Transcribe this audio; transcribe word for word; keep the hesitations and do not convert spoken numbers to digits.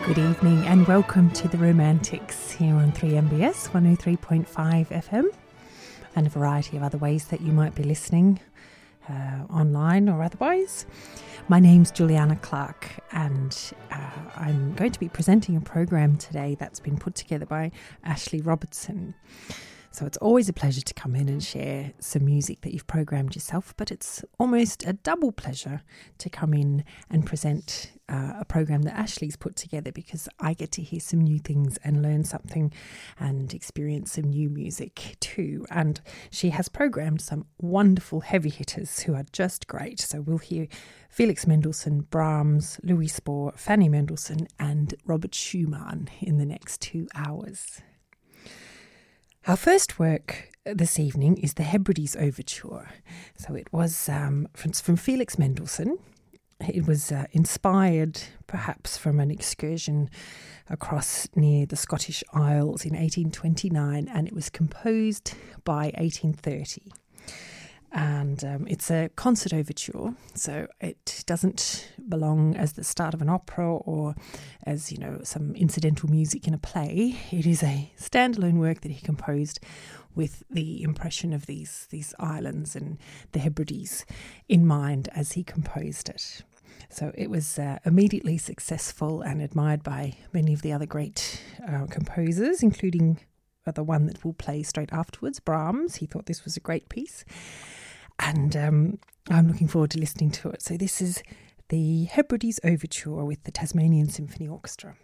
Good evening and welcome to The Romantics here on three M B S one oh three point five F M and a variety of other ways that you might be listening uh, online or otherwise. My name's Juliana Clark and uh, I'm going to be presenting a program today that's been put together by Ashley Robertson. So it's always a pleasure to come in and share some music that you've programmed yourself, but it's almost a double pleasure to come in and present uh, a program that Ashley's put together, because I get to hear some new things and learn something and experience some new music too. And she has programmed some wonderful heavy hitters who are just great. So we'll hear Felix Mendelssohn, Brahms, Louis Spohr, Fanny Mendelssohn and Robert Schumann in the next two hours. Our first work this evening is the Hebrides Overture. So it was um, from, from Felix Mendelssohn. It was uh, inspired perhaps from an excursion across near the Scottish Isles in eighteen twenty-nine, and it was composed by eighteen thirty. And um, it's a concert overture, so it doesn't belong as the start of an opera or as, you know, some incidental music in a play. It is a standalone work that he composed with the impression of these, these islands and the Hebrides in mind as he composed it. So it was uh, immediately successful and admired by many of the other great uh, composers, including the one that we'll play straight afterwards, Brahms. He thought this was a great piece. And um, I'm looking forward to listening to it. So this is the Hebrides Overture with the Tasmanian Symphony Orchestra.